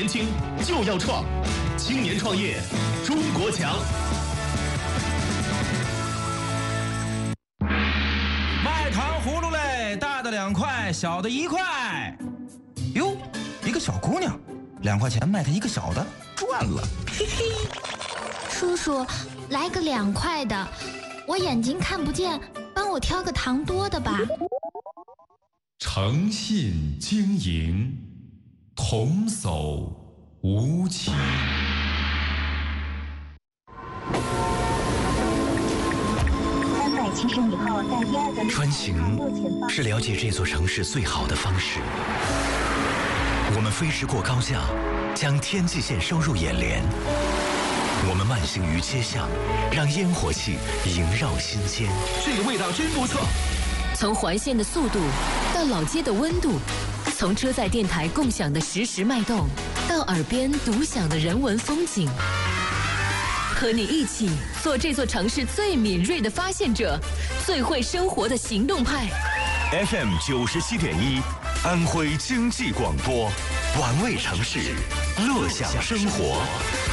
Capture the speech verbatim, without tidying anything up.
年轻就要创，青年创业中国强。 卖糖葫芦嘞，大的两块，小的一块。哟，一个小姑娘，两块钱卖她一个小的，赚了，嘿嘿。 叔叔，来个两块的，我眼睛看不见，帮我挑个糖多的吧。 诚信经营，童叟无欺。 穿行是了解这座城市最好的方式。我们飞驰过高架，将天际线收入眼帘。我们慢行于街巷，让烟火气萦绕心间。 这个味道真不错。 从环线的速度到老街的温度，从车载电台共享的实时脉动，到耳边独享的人文风景。和你一起做这座城市最敏锐的发现者，最会生活的行动派。 F M 九十七点一，安徽经济广播，玩味城市，乐享生活。